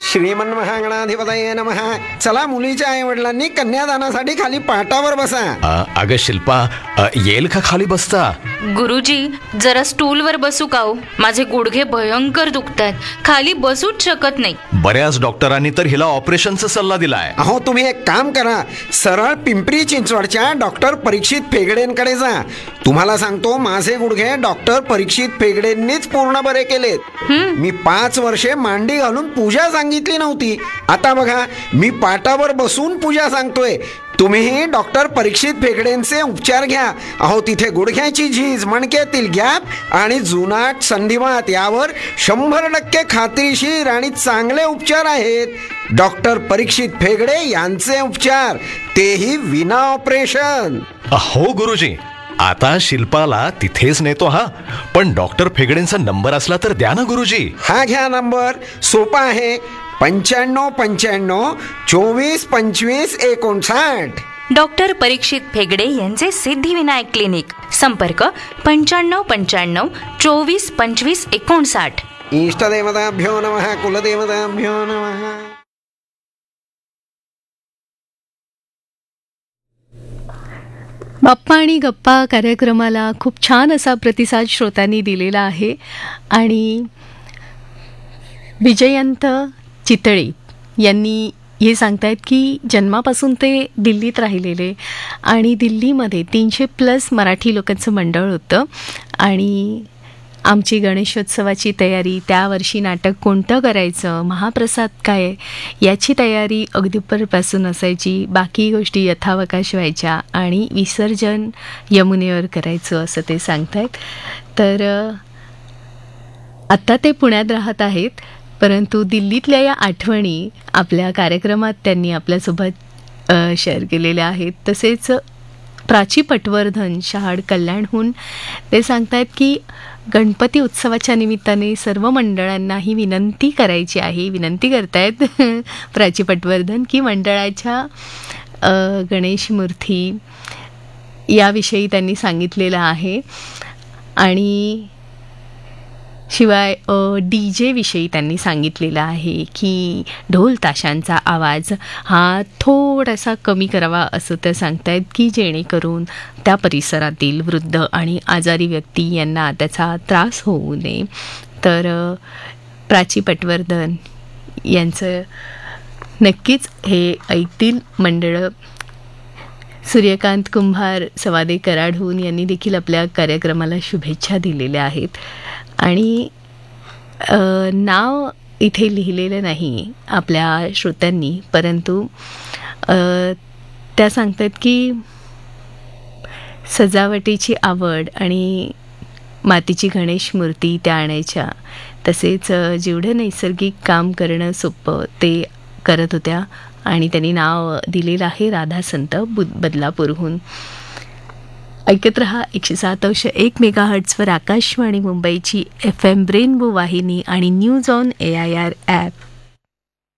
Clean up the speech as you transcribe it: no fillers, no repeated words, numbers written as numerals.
श्रीमन्महागणाधिपतये नमः. चला, मुलीच्या आई वडिलांनी कन्यादानासाठी खाली पाटावर बसा. अगं शिल्पा, येईल का खाली बसता? गुरुजी, जरा स्टूलवर बसू का हो? माझे गुडघे भयंकर दुखतायत, खाली बसूच शकत नाही. बऱ्याच डॉक्टरांनी तर हिला ऑपरेशनचा सल्ला दिलाय. अहो, तुम्ही एक काम करा, सरळ पिंपरी चिंचवडच्या डॉक्टर परीक्षित फेगडेंकडे जा. तुम्हाला सांगतो, माझे गुडघे डॉक्टर परीक्षित फेगडेंनीच पूर्ण बरे केलेत. मी 5 वर्षे मांडी घालून पूजा सांगितली नव्हती. आता बघा, मी पाटावर बसून पूजा सांगतोय. तुम्हीही डॉक्टर परीक्षित फेगडेंचे उपचार घ्या. अहो, तिथे गुडघ्याची झीज, मणक्यातील गॅप आणि जुनाट संधिवात यावर 100% खात्रीशीर आणि चांगले उपचार आहेत. डॉक्टर परीक्षित फेगडे यांचे उपचार, तेही विना ऑपरेशन. हो गुरुजी, आता शिल्पाला तिथेच नेतो. हा, पण डॉक्टर फेगडेंचा नंबर असला तर द्या ना गुरुजी. हा घ्या नंबर, सोपा आहे. 95 95 24 25 59. डॉक्टर परीक्षित फेगडे यांचे सिद्धिविनायक क्लिनिक. संपर्क 95 95 24 25 59. इष्टदेवताभ्यो नमः, कुलदेवताभ्यो नमः. बाप्पा आणि गप्पा कार्यक्रमाला खूप छान असा प्रतिसाद श्रोत्यांनी दिलेला आहे. आणि विजयंत चितळे यांनी हे सांगतायत की जन्मापासून ते दिल्लीत राहिलेले आणि दिल्लीमध्ये 300+ मराठी लोकांचं मंडळ होतं. आणि आमची गणेशोत्सवाची तयारी, त्यावर्षी नाटक कोणतं करायचं, महाप्रसाद काय, याची तयारी अगदीपासून असायची. बाकी गोष्टी यथावकाश व्हायच्या आणि विसर्जन यमुनेवर करायचं असं ते सांगतायत. तर आत्ता ते पुण्यात राहत आहेत, परंतु दिल्लीतल्या या आठवणी आपल्या कार्यक्रमात त्यांनी आपल्यासोबत शेअर केलेल्या आहेत. तसेच प्राची पटवर्धन शहाड कल्याणहून ते सांगतायत की गणपती उत्सवाच्या निमित्ताने सर्व मंडळांना ही विनंती करायची आहे. विनंती करतायत प्राची पटवर्धन की मंडळाच्या गणेश मूर्ती याविषयी त्यांनी सांगितलेलं आहे. आणि शिवाय DJ विषयी त्यांनी सांगितलेलं आहे की ढोल ताशांचा आवाज हा थोडासा कमी करावा असं ते सांगतायत की जेणेकरून त्या परिसरातील वृद्ध आणि आजारी व्यक्ती यांना त्याचा त्रास होऊ नये. तर प्राची पटवर्धन यांचं नक्कीच हे ऐकतील मंडळं. सूर्यकांत कुंभार सवादे कराडहून यांनी देखील आपल्या कार्यक्रमाला शुभेच्छा दिलेल्या आहेत. आणि नाव इथे लिहिलेलं नाही आपल्या श्रोत्यांनी, परंतु त्या सांगतात की सजावटीची आवड आणि मातीची गणेश मूर्ती त्या आणायच्या, तसेच जेवढं नैसर्गिक काम करणं सोपं ते करत होत्या. आणि त्यांनी नाव दिलेलं आहे राधा संत बदलापूरहून. ऐकत रहा 107.1 मेगाहर्ट्झवर आकाशवाणी मुंबईची FM रेनबो वाहिनी आणि न्यूज ऑन AIR ॲप.